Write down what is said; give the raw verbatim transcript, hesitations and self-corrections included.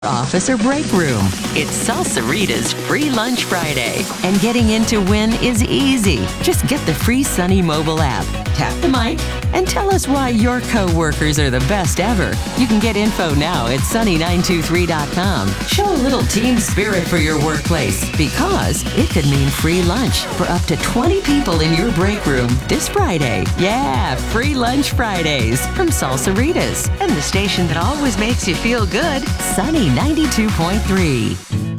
office or break room. It's Salsarita's Free Lunch Friday, and getting in to win is easy. Just get the free Sunny mobile app, tap the mic, and tell us why your co-workers are the best ever. You can get info now at sunny nine two three dot com. Show a little team spirit for your workplace, because it could mean free lunch for up to twenty people in your break room this Friday. Yeah, Free Lunch Fridays from Salsaritas, and the station that always makes you feel good, Sunny ninety-two point three.